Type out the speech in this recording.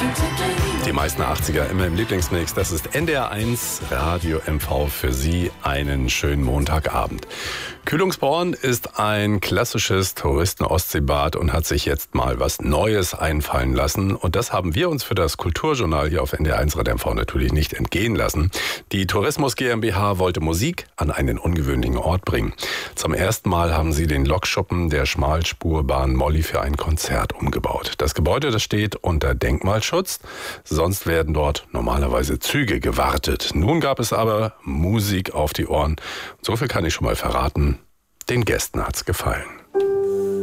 Die meisten 80er immer im Lieblingsmix. Das ist NDR 1 Radio MV für Sie. Einen schönen Montagabend. Kühlungsborn ist ein klassisches Touristen-Ostseebad und hat sich jetzt mal was Neues einfallen lassen. Und das haben wir uns für das Kulturjournal hier auf NDR 1 Radio MV natürlich nicht entgehen lassen. Die Tourismus GmbH wollte Musik an einen ungewöhnlichen Ort bringen. Zum ersten Mal haben sie den Lokschuppen der Schmalspurbahn Molly für ein Konzert umgebaut. Das Gebäude, das steht unter Denkmalschutz. Sonst werden dort normalerweise Züge gewartet. Nun gab es aber Musik auf die Ohren. So viel kann ich schon mal verraten. Den Gästen hat's gefallen.